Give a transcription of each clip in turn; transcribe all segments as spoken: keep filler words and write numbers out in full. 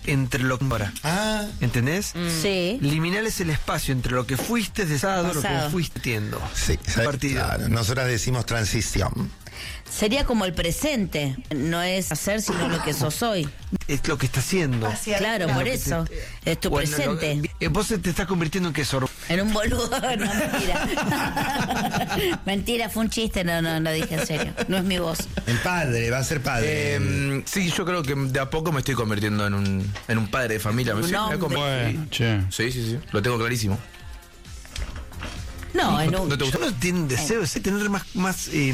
entre lo que ahora. Ah. ¿Entendés? Mm. Sí. Liminal es el espacio entre lo que fuiste de pasado, lo que fuiste tiendo. Sí, claro. Nosotras decimos transición. Sería como el presente, no es hacer sino lo que sos hoy. Es lo que está haciendo. Claro, por eso. Te, es tu bueno, presente. Lo, vos te estás convirtiendo en qué, Sorbo. En un boludo, no, mentira. Mentira, fue un chiste, no, no, no dije en serio. No es mi voz. El padre, va a ser padre. Eh, sí, yo creo que de a poco me estoy convirtiendo en un, en un padre de familia. Me un hombre. Bueno, sí, sí, sí, lo tengo clarísimo. No, en un... ¿No te gusta? Uno tiene un deseo de tener más... más eh,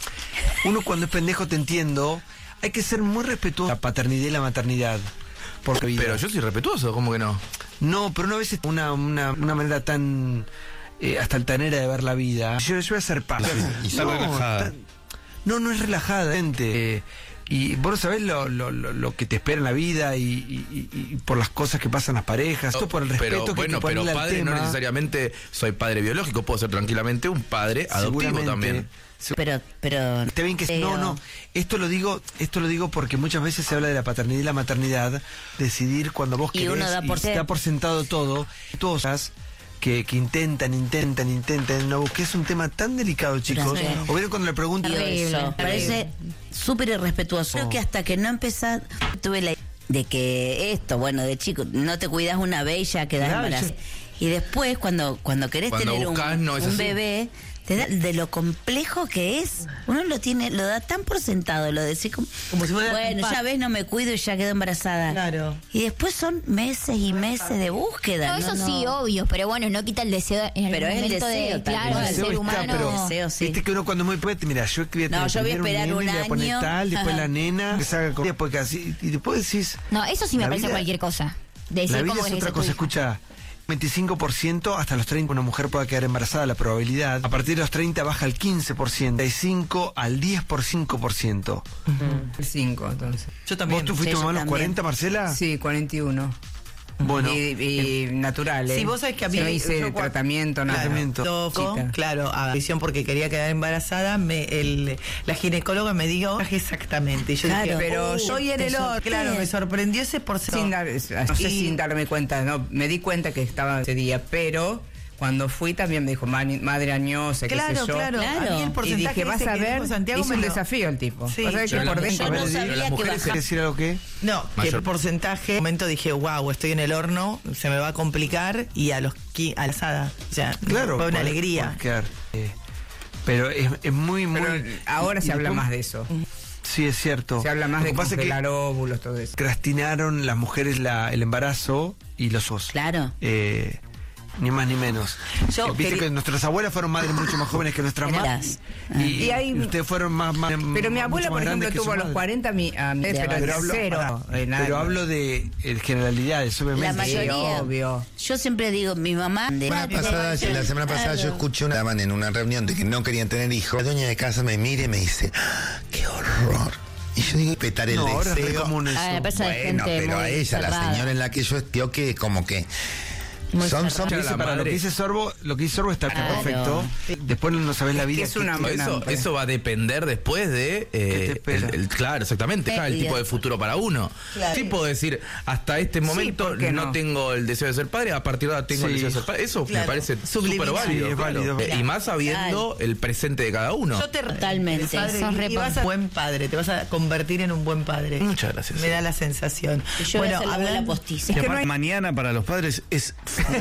uno cuando es pendejo, te entiendo, hay que ser muy respetuoso de la paternidad y la maternidad. Porque vida. Pero yo soy respetuoso, ¿cómo que no? No, pero una vez una, una, una manera tan eh, hasta altanera de ver la vida. Yo, yo voy a ser padre. Y no, relajada. Tan, no, no es relajada, gente. Eh, y vos no sabés lo, lo, lo, lo que te espera en la vida y, y, y, y por las cosas que pasan las parejas. Esto por el respeto pero, que bueno, te pero padre tema. No necesariamente soy padre biológico, puedo ser tranquilamente un padre adoptivo también. Pero, pero está bien que pero... no, no. Esto lo digo, esto lo digo porque muchas veces se habla de la paternidad y la maternidad, decidir cuando vos querés, y uno da por, y se da por sentado todo, todas que, que intentan, intentan, intentan, no, que es un tema tan delicado, chicos. Sí. O vieron cuando le preguntan eso, me parece súper irrespetuoso. Creo que hasta que no empezás, tuve la de que esto, bueno, de chico, no te cuidas una vez y ya quedás claro, embarazada. Sí. Y después, cuando, cuando querés cuando tener buscás, un, no es un así. bebé, te da, de lo complejo que es, uno lo tiene, lo da tan por sentado, lo decís como, como si fuera bueno, ya ves, no me cuido y ya quedo embarazada. Claro. Y después son meses y meses de búsqueda. No, eso no, sí, no. obvio, pero bueno, no quita el deseo en el pero momento es el deseo, de, claro, el del deseo ser está, humano. pero, el deseo, sí. Viste que uno cuando es muy poeta, mira, yo quería no, yo voy a esperar un, un año, un año tal, después ajá. la nena, que se haga con, después casi, y después decís... No, eso sí me parece vida, cualquier cosa. Decir la vida cómo es es otra cosa, escucha... veinticinco por ciento hasta los treinta una mujer pueda quedar embarazada, la probabilidad. A partir de los treinta baja al quince por ciento, de cinco al diez por cinco por ciento. El cinco, entonces. Yo también. ¿Vos tú fuiste sí, mamá a los también. cuarenta, Marcela? Sí, cuarenta y uno. Bueno. Y, y natural, ¿eh? Sí, vos sabés que a mí... No hice yo, tratamiento, nada. Tratamiento. Yo, Chica. claro, a visión porque quería quedar embarazada, me, el, la ginecóloga me dijo exactamente. Y yo Claro. dije, Pero pero yo soy en te el or. sorprende. Claro, me sorprendió ese porcentaje. Sin dar, no sé, Y- sin darme cuenta, no, me di cuenta que estaba ese día, pero cuando fui también me dijo, "Mani- madre añosa, qué Claro, sé yo". claro, Claro. A mí el Y porcentaje dije, vas ese a que ver, dijo Santiago hizo me un lo- desafío el tipo. Sí. O sea, que Pero por la- dentro... Yo no A ver, sabía las que mujeres, bajaba. ¿querés decir algo qué? No, que Mayor. el porcentaje, en un momento dije, wow, estoy en el horno, se me va a complicar y a los qui- a la asada. O sea, Claro. fue una podés- alegría. podés quedar, eh, pero es, es muy, muy... Pero ahora se y habla después- más de eso. Sí, es cierto. Se habla más Lo de que pasa es que congelar óvulos, todo eso. procrastinaron las mujeres la, el embarazo y los osos. Claro. Eh, ni más ni menos. Yo Eh, Viste quería- que nuestras abuelas fueron madres mucho más jóvenes que nuestras madres. Verás. Y, Y ahí- y ustedes fueron más, más Pero mi mucho abuela, más por ejemplo, grandes que tuvo su a los madre. cuarenta, mi, a mi, De pero, avanzar. pero cero. pará, eh, nada. pero hablo de eh, generalidades, obviamente. La mayoría. Sí, obvio. Yo siempre digo, mi mamá... De La semana pasada, la semana pasada yo escuché una daban en una reunión de que no querían tener hijos. La dueña de casa me mira y me dice, ¡ah, qué horror! Y yo digo, petar el No, ahora es re deseo. común eso. Ah, me parece de Bueno, gente pero muy a ella, la cerrada. señora en la que yo estoy, que como que Muy son, cerrada. son Dice, la para lo madre. que dice Sorbo, lo que dice Sorbo está Claro. perfecto. Después no sabés la vida. Es una- que- una- Eso, eso va a depender después de... ¿Qué te eh, espera? el, el- claro, exactamente. Eh, claro, el y tipo de- de futuro para uno. Claro. Sí puedo decir, hasta este momento ¿por qué no? no? tengo el deseo de ser padre, a partir de ahora tengo el Sí. deseo de ser padre. Eso Claro. me parece Subliminal. súper válido. Sí, es claro. válido. Eh, Y más sabiendo el presente de cada uno. Yo te Totalmente. padre, Sos y, re y vas a buen padre, te vas a convertir en un buen padre. Muchas gracias. Me da la sensación. Y yo voy a bueno, ser la abuela hablando- postiza. Y aparte, mañana para los padres es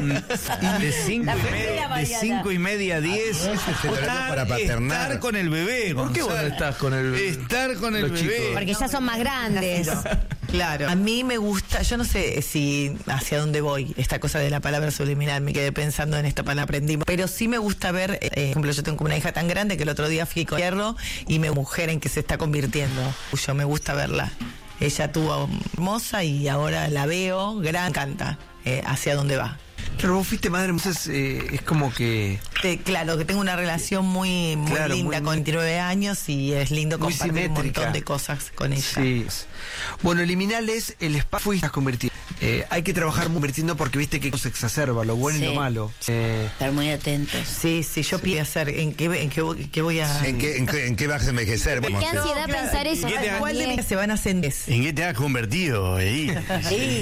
mm, de cinco La y primera media, de Mariana. cinco y media a diez. es el horario para paternar. Estar con el bebé. ¿Por qué vos no Gonzalo. estás con el bebé? Estar con el Los bebé. chicos. Porque ya son más grandes. Claro. A mí me gusta, yo no sé si hacia dónde voy, esta cosa de la palabra subliminal, me quedé pensando en esta palabra, aprendí, pero sí me gusta ver, eh, por ejemplo, yo tengo una hija tan grande que el otro día fui con hierro y me mujer en que se está convirtiendo. Yo me gusta verla. Ella tuvo hermosa y ahora la veo, gran, canta, eh, hacia dónde va. Pero vos fuiste madre, entonces eh, es como que... Te- claro, que tengo una relación muy, muy Claro, linda muy- con veintinueve años y es lindo Muy compartir un simétrica. montón de cosas con ella. Sí. Bueno, liminales, el espacio fuiste a convertir. Eh, hay que trabajar convirtiendo porque viste que se exacerba lo bueno y Sí. lo malo. Eh, Estar muy atentos. Sí, sí, yo pienso hacer, ¿en qué, en qué, voy- qué voy a...? ¿En qué, en, qué, en qué vas a envejecer? Qué Vamos a hacer. ansiedad pensar eso. ¿Qué te- ¿Cuál de mis se van a hacer? ¿En qué te has convertido ahí? Sí.